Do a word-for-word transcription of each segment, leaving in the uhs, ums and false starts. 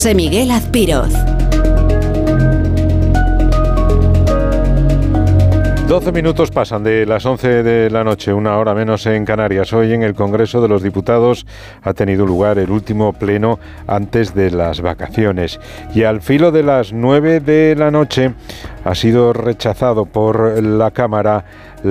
José Miguel Azpiroz. doce minutos pasan de las once de la noche, una hora menos en Canarias. Hoy en el Congreso de los Diputados ha tenido lugar el último pleno antes de las vacaciones. Y al filo de las nueve de la noche ha sido rechazado por la Cámara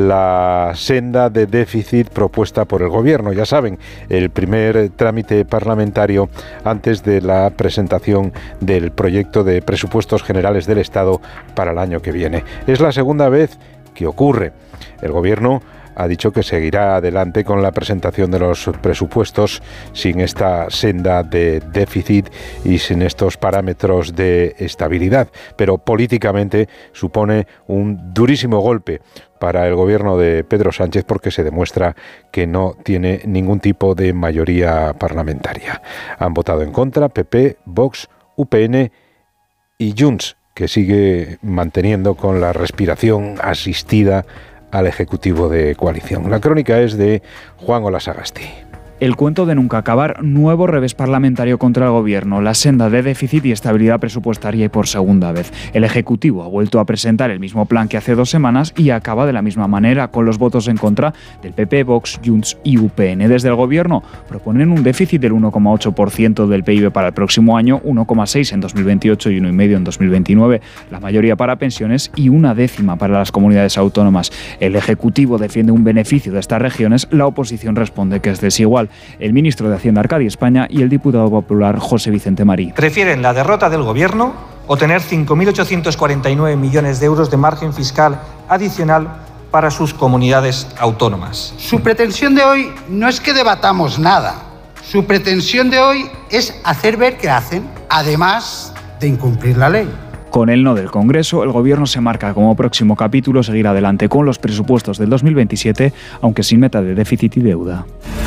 la senda de déficit propuesta por el Gobierno. Ya saben, el primer trámite parlamentario antes de la presentación del proyecto de presupuestos generales del Estado para el año que viene. Es la segunda vez que ocurre. El Gobierno ha dicho que seguirá adelante con la presentación de los presupuestos sin esta senda de déficit y sin estos parámetros de estabilidad, pero políticamente supone un durísimo golpe para el gobierno de Pedro Sánchez porque se demuestra que no tiene ningún tipo de mayoría parlamentaria. Han votado en contra P P, Vox, U P N y Junts, que sigue manteniendo con la respiración asistida al Ejecutivo de coalición. La crónica es de Juan Olasagasti. El cuento de nunca acabar, nuevo revés parlamentario contra el Gobierno, la senda de déficit y estabilidad presupuestaria y por segunda vez. El Ejecutivo ha vuelto a presentar el mismo plan que hace dos semanas y acaba de la misma manera, con los votos en contra del P P, Vox, Junts y U P N. Desde el Gobierno proponen un déficit del uno coma ocho por ciento del P I B para el próximo año, uno coma seis en dos mil veintiocho y uno coma cinco en dos mil veintinueve, la mayoría para pensiones y una décima para las comunidades autónomas. El Ejecutivo defiende un beneficio de estas regiones, la oposición responde que es desigual. El ministro de Hacienda, Arcadi España, y el diputado popular, José Vicente Marí. ¿Prefieren la derrota del Gobierno o tener cinco mil ochocientos cuarenta y nueve millones de euros de margen fiscal adicional para sus comunidades autónomas? Su pretensión de hoy no es que debatamos nada. Su pretensión de hoy es hacer ver que hacen, además de incumplir la ley. Con el no del Congreso, el Gobierno se marca como próximo capítulo seguir adelante con los presupuestos del dos mil veintisiete, aunque sin meta de déficit y deuda.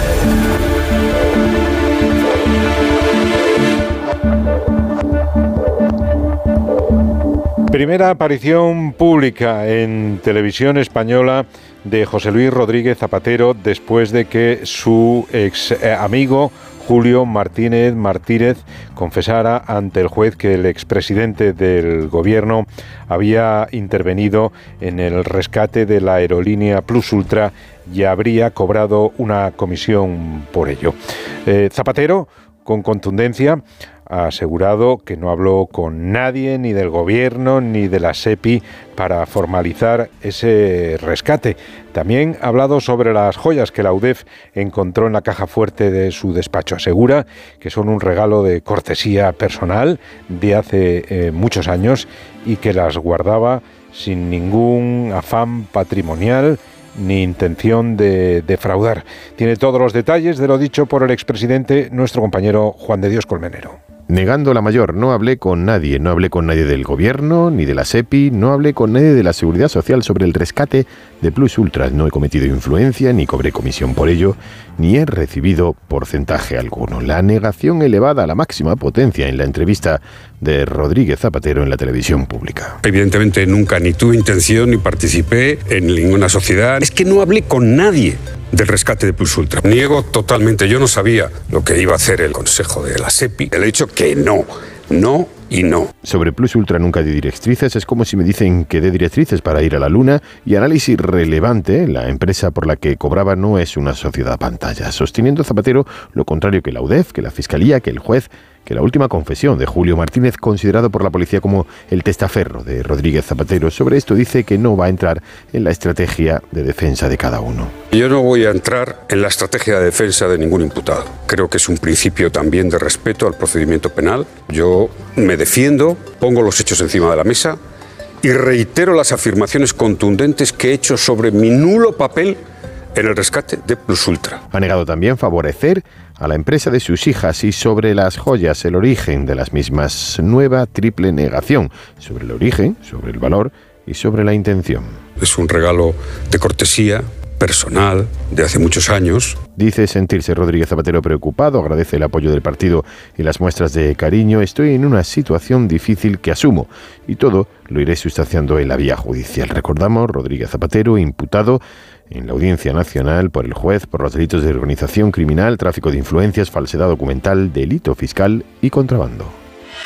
Primera aparición pública en televisión española de José Luis Rodríguez Zapatero después de que su ex amigo Julio Martínez Martínez confesara ante el juez que el expresidente del gobierno había intervenido en el rescate de la aerolínea Plus Ultra y habría cobrado una comisión por ello. Eh, Zapatero, con contundencia, ha asegurado que no habló con nadie, ni del gobierno, ni de la SEPI, para formalizar ese rescate. También ha hablado sobre las joyas que la UDEF encontró en la caja fuerte de su despacho. Asegura que son un regalo de cortesía personal de hace eh, muchos años y que las guardaba sin ningún afán patrimonial ni intención de defraudar. Tiene todos los detalles de lo dicho por el expresidente, nuestro compañero Juan de Dios Colmenero. Negando la mayor, no hablé con nadie, no hablé con nadie del gobierno, ni de la SEPI, no hablé con nadie de la Seguridad Social sobre el rescate de Plus Ultra. No he cometido influencia, ni cobré comisión por ello, ni he recibido porcentaje alguno. La negación elevada a la máxima potencia en la entrevista de Rodríguez Zapatero en la televisión pública. Evidentemente nunca ni tuve intención ni participé en ninguna sociedad. Es que no hablé con nadie del rescate de Plus Ultra. Niego totalmente, yo no sabía lo que iba a hacer el Consejo de la SEPI. Le he dicho que no, no y no. Sobre Plus Ultra nunca di directrices, es como si me dicen que dé directrices para ir a la Luna, y análisis relevante, la empresa por la que cobraba no es una sociedad pantalla, sosteniendo Zapatero lo contrario que la UDEF, que la Fiscalía, que el juez, que la última confesión de Julio Martínez, considerado por la policía como el testaferro de Rodríguez Zapatero. Sobre esto dice que no va a entrar en la estrategia de defensa de cada uno. Yo no voy a entrar en la estrategia de defensa de ningún imputado. Creo que es un principio también de respeto al procedimiento penal. Yo me defiendo, pongo los hechos encima de la mesa y reitero las afirmaciones contundentes que he hecho sobre mi nulo papel en el rescate de Plus Ultra. Ha negado también favorecer a la empresa de sus hijas y sobre las joyas, el origen de las mismas. Nueva triple negación sobre el origen, sobre el valor y sobre la intención. Es un regalo de cortesía personal de hace muchos años. Dice sentirse Rodríguez Zapatero preocupado, agradece el apoyo del partido y las muestras de cariño. Estoy en una situación difícil que asumo y todo lo iré sustanciando en la vía judicial. Recordamos, Rodríguez Zapatero, imputado en la Audiencia Nacional por el juez por los delitos de organización criminal, tráfico de influencias, falsedad documental, delito fiscal y contrabando.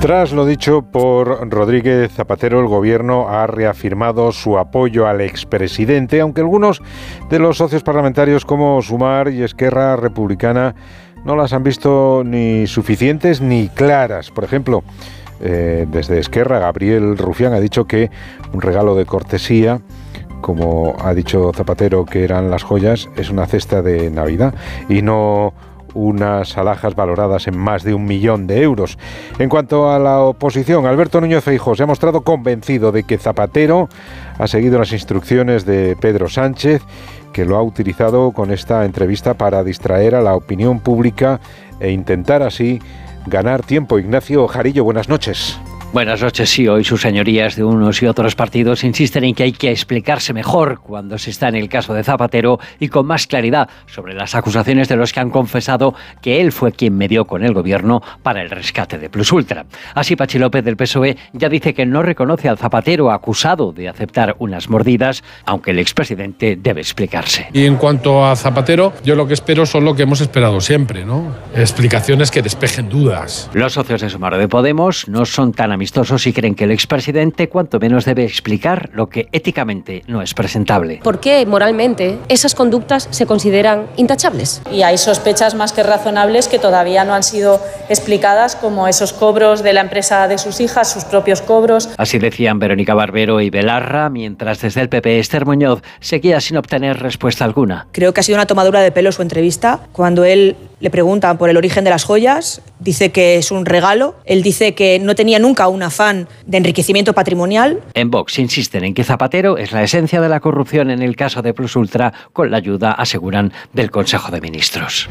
Tras lo dicho por Rodríguez Zapatero, el Gobierno ha reafirmado su apoyo al expresidente, aunque algunos de los socios parlamentarios como Sumar y Esquerra Republicana no las han visto ni suficientes ni claras. Por ejemplo, eh, desde Esquerra, Gabriel Rufián ha dicho que un regalo de cortesía, como ha dicho Zapatero que eran las joyas, es una cesta de Navidad y no unas alhajas valoradas en más de un millón de euros. En cuanto a la oposición, Alberto Núñez Feijóo se ha mostrado convencido de que Zapatero ha seguido las instrucciones de Pedro Sánchez, que lo ha utilizado con esta entrevista para distraer a la opinión pública e intentar así ganar tiempo. Ignacio Jarillo, buenas noches. Buenas noches. Sí, hoy sus señorías de unos y otros partidos insisten en que hay que explicarse mejor cuando se está en el caso de Zapatero y con más claridad sobre las acusaciones de los que han confesado que él fue quien medió con el gobierno para el rescate de Plus Ultra. Así, Pachi López del P S O E ya dice que no reconoce al Zapatero acusado de aceptar unas mordidas, aunque el expresidente debe explicarse. Y en cuanto a Zapatero, yo lo que espero son lo que hemos esperado siempre, ¿no? Explicaciones que despejen dudas. Los socios de Sumar de Podemos no son tan amistosos y creen que el expresidente cuanto menos debe explicar lo que éticamente no es presentable. ¿Por qué moralmente esas conductas se consideran intachables? Y hay sospechas más que razonables que todavía no han sido explicadas, como esos cobros de la empresa de sus hijas, sus propios cobros. Así decían Verónica Barbero y Belarra, mientras desde el P P Esther Muñoz seguía sin obtener respuesta alguna. Creo que ha sido una tomadura de pelo su entrevista. Cuando él le preguntan por el origen de las joyas, dice que es un regalo. Él dice que no tenía nunca un afán de enriquecimiento patrimonial. En Vox insisten en que Zapatero es la esencia de la corrupción en el caso de Plus Ultra, con la ayuda, aseguran, del Consejo de Ministros.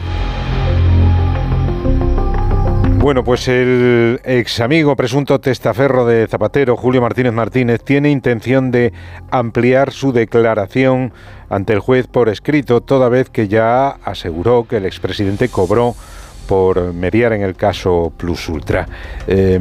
Bueno, pues el ex amigo presunto testaferro de Zapatero, Julio Martínez Martínez, tiene intención de ampliar su declaración ante el juez por escrito, toda vez que ya aseguró que el expresidente cobró por mediar en el caso Plus Ultra. Eh,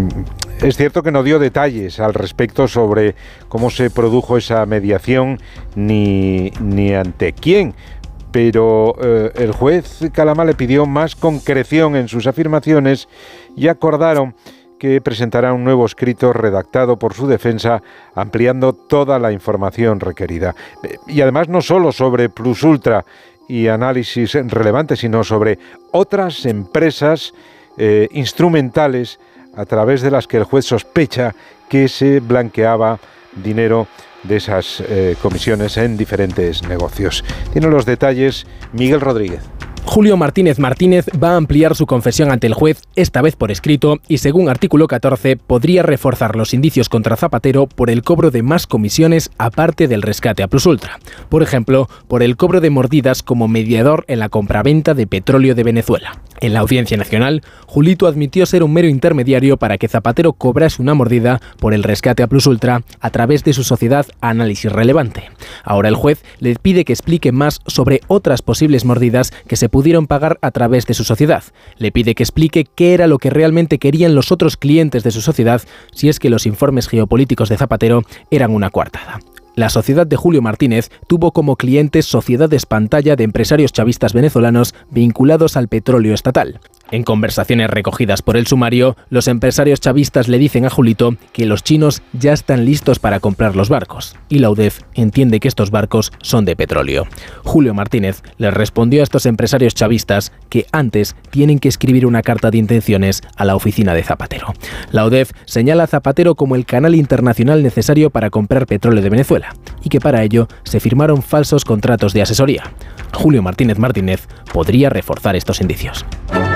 es cierto que no dio detalles al respecto sobre cómo se produjo esa mediación ni, ni ante quién, pero eh, el juez Calama le pidió más concreción en sus afirmaciones y acordaron que presentará un nuevo escrito redactado por su defensa, ampliando toda la información requerida. Y además no solo sobre Plus Ultra y análisis relevantes, sino sobre otras empresas eh, instrumentales a través de las que el juez sospecha que se blanqueaba dinero de esas eh, comisiones en diferentes negocios. Tiene los detalles Miguel Rodríguez. Julio Martínez Martínez va a ampliar su confesión ante el juez, esta vez por escrito, y según artículo catorce, podría reforzar los indicios contra Zapatero por el cobro de más comisiones aparte del rescate a Plus Ultra. Por ejemplo, por el cobro de mordidas como mediador en la compraventa de petróleo de Venezuela. En la Audiencia Nacional, Julito admitió ser un mero intermediario para que Zapatero cobrase una mordida por el rescate a Plus Ultra a través de su sociedad Análisis Relevante. Ahora el juez le pide que explique más sobre otras posibles mordidas que se pudieron pagar a través de su sociedad. Le pide que explique qué era lo que realmente querían los otros clientes de su sociedad, si es que los informes geopolíticos de Zapatero eran una coartada. La sociedad de Julio Martínez tuvo como clientes sociedades pantalla de empresarios chavistas venezolanos vinculados al petróleo estatal. En conversaciones recogidas por el sumario, los empresarios chavistas le dicen a Julito que los chinos ya están listos para comprar los barcos, y la U D E F entiende que estos barcos son de petróleo. Julio Martínez les respondió a estos empresarios chavistas que antes tienen que escribir una carta de intenciones a la oficina de Zapatero. La U D E F señala a Zapatero como el canal internacional necesario para comprar petróleo de Venezuela, y que para ello se firmaron falsos contratos de asesoría. Julio Martínez Martínez podría reforzar estos indicios.